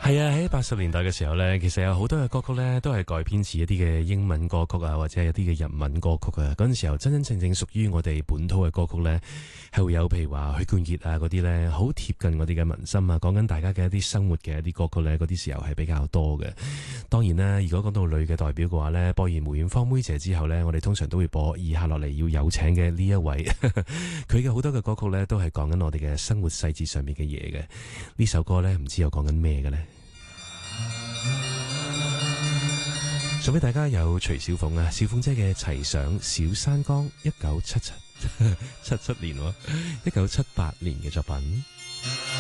係啊，喺80年代嘅時候呢，其實有好多嘅歌曲呢都係改編自一啲嘅英文歌曲啊，或者係一啲嘅日文歌曲啊。嗰陣時候真真正正屬於我哋本土嘅歌曲呢，係會有譬如話許冠傑啊嗰啲呢，好貼近我哋嘅民心啊，講緊大家嘅一啲生活嘅一啲歌曲呢，嗰啲時候係比較多嘅。當然啦，如果講到女嘅代表嘅話呢，播完梅艷芳妹姐之後呢，我哋通常都會播以下落嚟要有請嘅呢一位，佢嘅好多嘅歌曲呢，都係講緊我哋嘅生活細節上面嘅嘢嘅。呢首歌呢，唔知又講緊咩嘅呢？送俾大家有徐小鳳啊，小鳳姐嘅齊上小山崗，1977年，1978年嘅作品。